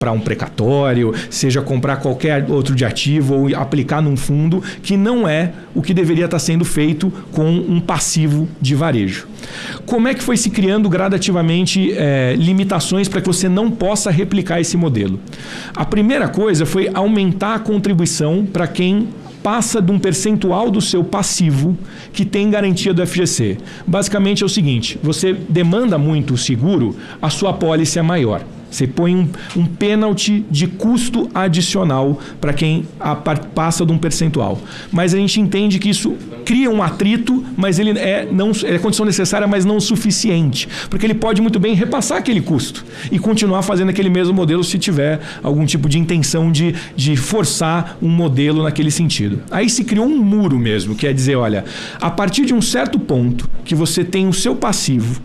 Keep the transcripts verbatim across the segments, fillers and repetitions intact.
para um precatório, seja comprar qualquer outro de ativo ou aplicar num fundo, que não é o que deveria estar sendo feito com um passivo de varejo. Como é que foi se criando gradativamente é, limitações para que você não possa replicar esse modelo? A primeira coisa foi aumentar a contribuição para quem passa de um percentual do seu passivo que tem garantia do F G C. Basicamente é o seguinte, você demanda muito o seguro, a sua apólice é maior. Você põe um, um pênalti de custo adicional para quem a, passa de um percentual. Mas a gente entende que isso cria um atrito, mas ele é, não, é condição necessária, mas não suficiente. Porque ele pode muito bem repassar aquele custo e continuar fazendo aquele mesmo modelo se tiver algum tipo de intenção de, de forçar um modelo naquele sentido. Aí se criou um muro mesmo, que é dizer, olha, a partir de um certo ponto que você tem o seu passivo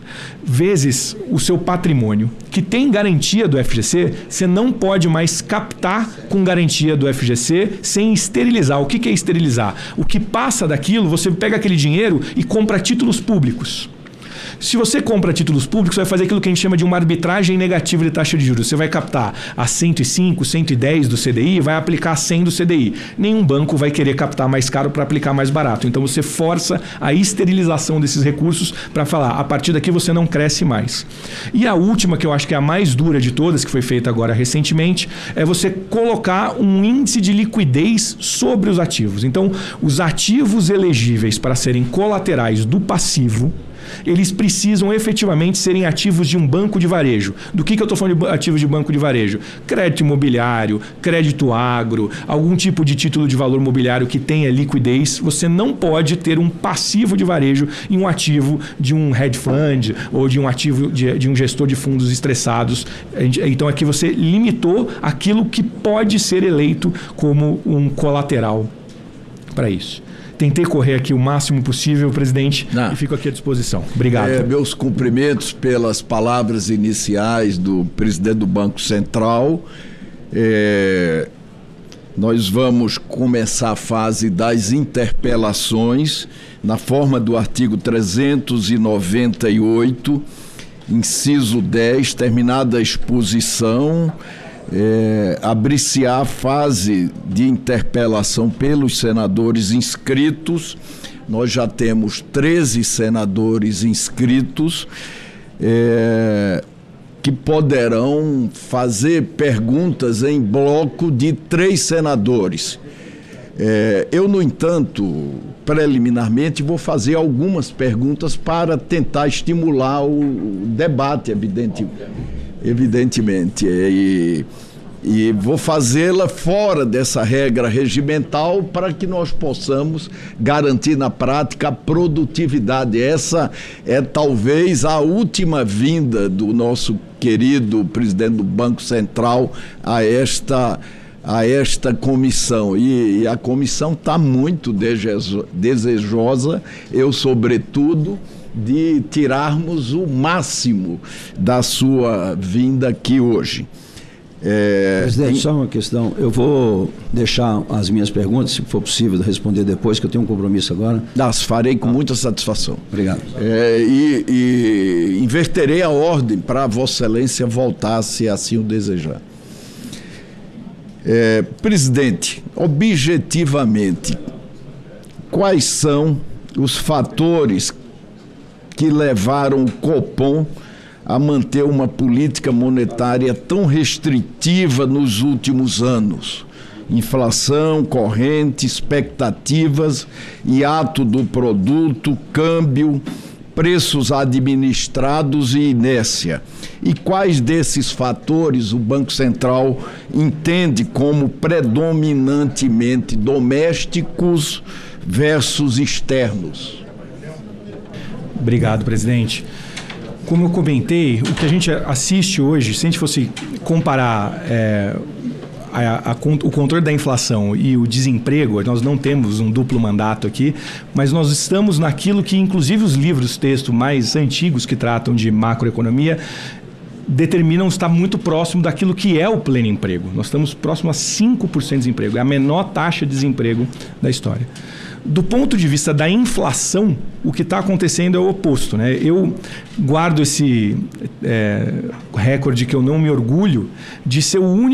vezes o seu patrimônio, que tem garantia do F G C, você não pode mais captar com garantia do F G C sem esterilizar. O que é esterilizar? O que passa daquilo, você pega aquele dinheiro e compra títulos públicos. Se você compra títulos públicos, você vai fazer aquilo que a gente chama de uma arbitragem negativa de taxa de juros. Você vai captar a cento e cinco, cento e dez do C D I e vai aplicar a cem do C D I. Nenhum banco vai querer captar mais caro para aplicar mais barato. Então você força a esterilização desses recursos para falar, a partir daqui você não cresce mais. E a última, que eu acho que é a mais dura de todas, que foi feita agora recentemente, é você colocar um índice de liquidez sobre os ativos. Então, os ativos elegíveis para serem colaterais do passivo, eles precisam efetivamente serem ativos de um banco de varejo. Do que, que eu estou falando de ativos de banco de varejo? Crédito imobiliário, crédito agro, algum tipo de título de valor mobiliário que tenha liquidez. Você não pode ter um passivo de varejo em um ativo de um hedge fund ou de um ativo de, de um gestor de fundos estressados. Então aqui você limitou aquilo que pode ser eleito como um colateral para isso. Tentei correr aqui o máximo possível, presidente, Não. e fico aqui à disposição. Obrigado. É, meus cumprimentos pelas palavras iniciais do presidente do Banco Central. É, nós vamos começar a fase das interpelações na forma do artigo trezentos e noventa e oito, inciso dez, terminada a exposição, É, abrir-se-á a fase de interpelação pelos senadores inscritos. Nós já temos treze senadores inscritos é, que poderão fazer perguntas em bloco de três senadores. É, eu, no entanto, preliminarmente vou fazer algumas perguntas para tentar estimular o debate, evidente, evidentemente. E, e vou fazê-la fora dessa regra regimental para que nós possamos garantir na prática a produtividade. Essa é talvez a última vinda do nosso querido presidente do Banco Central a esta a esta comissão, e, e a comissão está muito desejosa, eu sobretudo, de tirarmos o máximo da sua vinda aqui hoje. É, Presidente, em... só uma questão, eu vou deixar as minhas perguntas, se for possível, responder depois, que eu tenho um compromisso agora. As farei com muita satisfação. Obrigado. É, e, e inverterei a ordem para a Vossa Excelência voltar, se assim o desejar. É, presidente, objetivamente, quais são os fatores que levaram o Copom a manter uma política monetária tão restritiva nos últimos anos? Inflação, corrente, expectativas, hiato do produto, câmbio, preços administrados e inércia. E quais desses fatores o Banco Central entende como predominantemente domésticos versus externos? Obrigado, presidente. Como eu comentei, o que a gente assiste hoje, se a gente fosse comparar é, a, a, o controle da inflação e o desemprego, nós não temos um duplo mandato aqui, mas nós estamos naquilo que, inclusive, os livros texto mais antigos que tratam de macroeconomia determinam estar muito próximo daquilo que é o pleno emprego. Nós estamos próximo a cinco por cento de desemprego, é a menor taxa de desemprego da história. Do ponto de vista da inflação, o que está acontecendo é o oposto, né? Eu guardo esse é, recorde que eu não me orgulho de ser o único